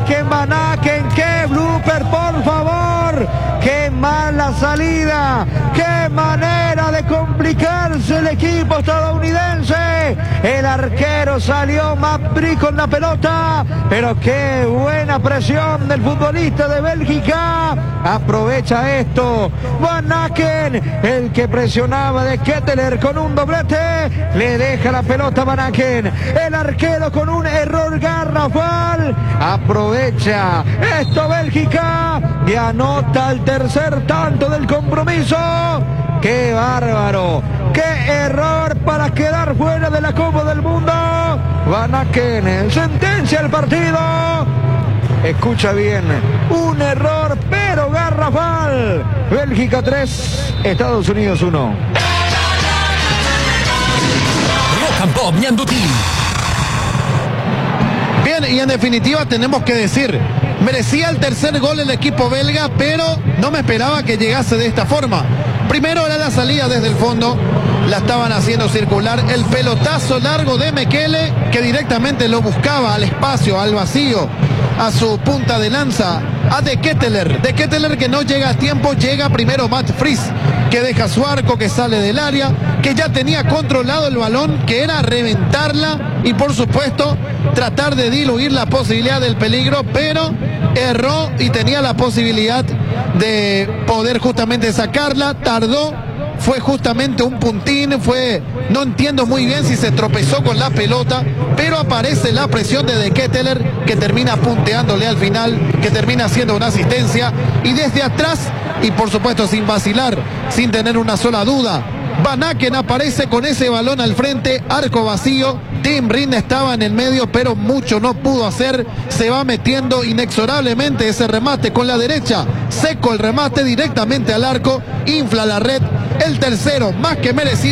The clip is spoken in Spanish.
Van Aken, qué blooper, por favor, qué mala salida, qué manera de complicarse el equipo estadounidense. El arquero salió Mapfre con la pelota, pero qué buena presión del futbolista de Bélgica. Aprovecha esto Van Aken, el que presionaba de Ketteler con un doblete, le deja la pelota a Van Aken. El arquero con un error garrafal, aprovecha esto Bélgica y anota el tercer tanto del compromiso. ¡Qué bárbaro! ¡Qué error para quedar fuera de la Copa del Mundo! Van Aken sentencia el partido. Escucha bien, un error pero garrafal. Bélgica 3, Estados Unidos 1. Rock and Pop Ñandutí. Bien, y en definitiva tenemos que decir, merecía el tercer gol el equipo belga, pero no me esperaba que llegase de esta forma. Primero era la salida desde el fondo, la estaban haciendo circular, el pelotazo largo de Mekele, que directamente lo buscaba al espacio, al vacío, a su punta de lanza, a De Ketteler que no llega a tiempo, llega primero Mapfre, que deja su arco, que sale del área, que ya tenía controlado el balón, que era reventarla y por supuesto tratar de diluir la posibilidad del peligro, pero erró y tenía la posibilidad de poder justamente sacarla, tardó, fue justamente un puntín, no entiendo muy bien si se tropezó con la pelota, pero aparece la presión de Ketteler, que termina punteándole al final, que termina haciendo una asistencia, y desde atrás, y por supuesto sin vacilar, sin tener una sola duda, Van Aken aparece con ese balón al frente, arco vacío, Tim Rinne estaba en el medio, pero mucho no pudo hacer, se va metiendo inexorablemente ese remate con la derecha, seco el remate directamente al arco, infla la red, el tercero más que merecido.